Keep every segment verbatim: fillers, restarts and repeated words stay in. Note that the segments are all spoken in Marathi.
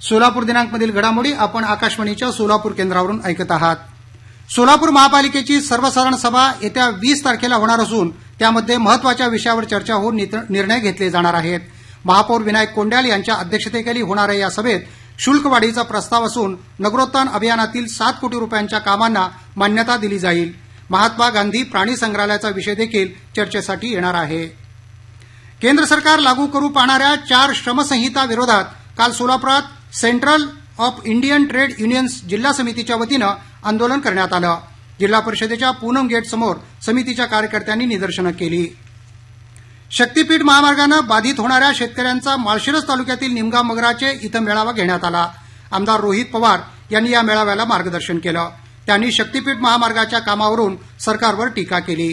सोलापूर दिनांकमधील घडामोडी आपण आकाशवाणीच्या सोलापूर केंद्रावरून ऐकत आहात. सोलापूर महापालिकेची सर्वसाधारण सभा येत्या वीस तारखेला होणार असून त्यामध्ये महत्वाच्या विषयावर चर्चा होऊन निर्णय घेतले जाणार आहेत. महापौर विनायक कोंड्याल यांच्या अध्यक्षतेखाली होणाऱ्या या सभेत शुल्क वाढीचा प्रस्ताव असून नगरोत्थान अभियानातील सात कोटी रुपयांच्या कामांना मान्यता दिली जाईल. महात्मा गांधी प्राणी संग्रहालयाचा विषय देखील चर्चेसाठी येणार आहे. केंद्र सरकार लागू करू पाहणाऱ्या चार श्रमसंहिता विरोधात काल सोलापुरात central of Indian trade unions जिल्हा समितीच्या वतीनं आंदोलन करण्यात आलं. जिल्हा परिषदेच्या पूनम गेट समोर समितीच्या कार्यकर्त्यांनी निदर्शनं केली. शक्तीपीठ महामार्गानं बाधित होणाऱ्या शेतकऱ्यांचा माळशिरस तालुक्यातील निमगाव मगराचे इथं मेळावा घेण्यात आला. आमदार रोहित पवार यांनी या मेळाव्याला मार्गदर्शन केलं. त्यांनी शक्तीपीठ महामार्गाच्या कामावरून सरकारवर टीका केली.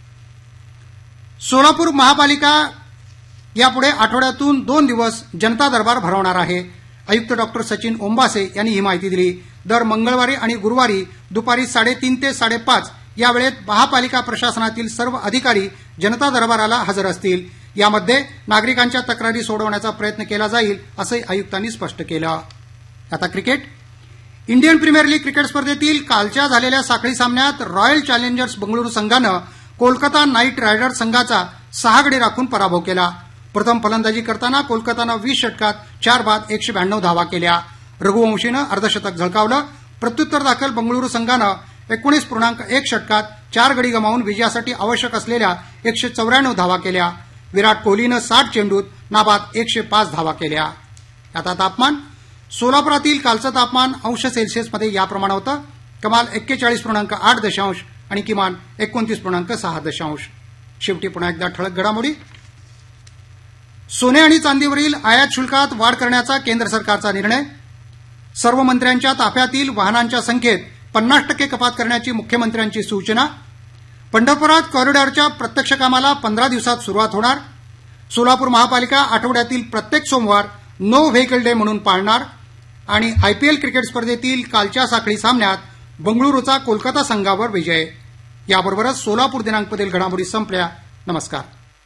सोलापूर महापालिका यापुढे आठवड्यातून दोन दिवस जनता दरबार भरवणार आहे. आयुक्त डॉक्टर सचिन ओंबासे यांनी ही माहिती दिली. दर मंगळवारी आणि गुरुवारी दुपारी साडेतीन ते साडेपाच या वेळेत महापालिका प्रशासनातील सर्व अधिकारी जनता दरबाराला हजर असतील. यामध्ये नागरिकांच्या तक्रारी सोडवण्याचा प्रयत्न केला जाईल असंही आयुक्तांनी स्पष्ट केलं. आता cricket. Indian premier league cricket स्पर्धेतील कालच्या झालेल्या साखळी सामन्यात रॉयल चॅलेंजर्स बंगळुरू संघानं कोलकाता नाईट रायडर्स संघाचा सहा गडी राखून पराभव केला. प्रथम फलंदाजी करताना कोलकातानं वीस षटकात चार बाद एकशे ब्याण्णव धावा केल्या. रघुवंशीनं अर्धशतक झळकावलं. प्रत्युत्तर दाखल बंगळुरू संघानं एकोणीस पूर्णांक एक षटकात चार गडी गमावून विजयासाठी आवश्यक असलेल्या एकशे चौऱ्याण्णव धावा केल्या. विराट कोहलीनं साठ चेंडूत नाबाद एकशे पाच धावा केल्या. आता तापमान. सोलापुरातील कालचं तापमान अंश सेल्सिअसमध्ये याप्रमाणे होतं. कमाल एक्केचाळीस पूर्णांक आठ दशांश आणि किमान एकोणतीस पूर्णांक सहा दशांश. शेवटी पुन्हा एकदा ठळक घडामोडी. सोने आणि चांदीवरील आयात शुल्कात वाढ करण्याचा केंद्र सरकारचा निर्णय. सर्व मंत्र्यांच्या ताफ्यातील वाहनांच्या संख्येत पन्नास टक्के कपात करण्याची मुख्यमंत्र्यांची सूचना. पंढरपुरात कॉरिडॉरच्या प्रत्यक्ष कामाला पंधरा दिवसात सुरुवात होणार. सोलापूर महापालिका आठवड्यातील प्रत्येक सोमवार नो व्हेकल डे म्हणून पाळणार. आणि आयपीएल क्रिकेट स्पर्धेतील कालच्या साखळी सामन्यात बंगळुरूचा कोलकाता संघावर विजय. याबरोबरच सोलापूर दिनांकमधील घडामोडी संपल्या. नमस्कार.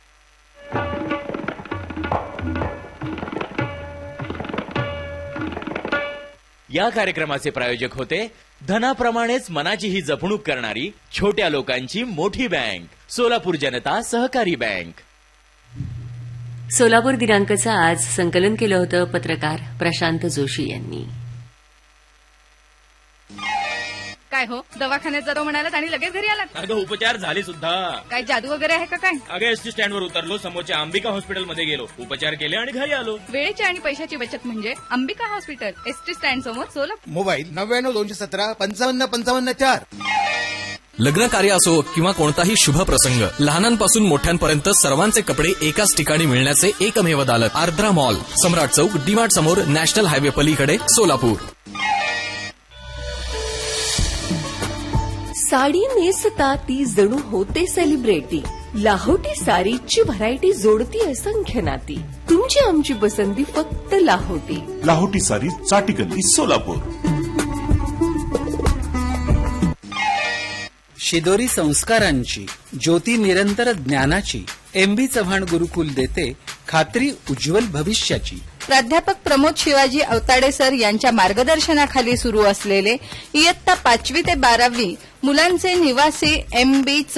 या कार्यक्रमाचे प्रायोजक होते धनाप्रमाणेच मनाचीही जपणूक करणारी छोट्या लोकांची मोठी बँक सोलापूर जनता सहकारी बँक. सोलापूर दिनांकाचं आज संकलन केलं होतं पत्रकार प्रशांत जोशी यांनी. काय हो, दवाखान्यात जातो म्हणालात आणि लगेच घरी आलात? अगं उपचार झाले सुद्धा. काय जादू वगैरे आहे का काय? अगं एसटी स्टँडवर उतरलो, समोरच्या अंबिका हॉस्पिटलमध्ये गेलो, उपचार केले आणि घरी आलो. वेळेची आणि पैशाची बचत म्हणजे अंबिका हॉस्पिटल, एसटी स्टँड समोर सोलापूर. मोबाईल नव्याण्णव दोनशे सतरा पंचावन्न पंचावन्न चार. लग्न कार्य असो किंवा कोणताही शुभ प्रसंग, लहानांपासून मोठ्यांपर्यंत सर्वांचे कपडे एकाच ठिकाणी मिळण्याचे एकमेव दालक आर्द्रा मॉल, सम्राट चौक, डीमार्ट समोर, नॅशनल हायवे पलीकडे, सोलापूर. साडी नेसता ती जणू होते सेलिब्रिटी. लाहोटी सारीची व्हरायटी जोडती असंख्य नाती. तुमची आमची पसंती फक्त लाहोटी. लाहोटी सारी चाटिकली सोलापूर. शिदोरी संस्कारांची, ज्योती निरंतर ज्ञानाची, एम बी चव्हाण गुरुकुल देते खात्री उज्ज्वल भविष्याची. प्राध्यापक प्रमोद शिवाजी अवताडे सर यांच्या मार्गदर्शनाखाली सुरू असलेले इयत्ता पाचवी ते बारावी मुलांचे निवासी एम बी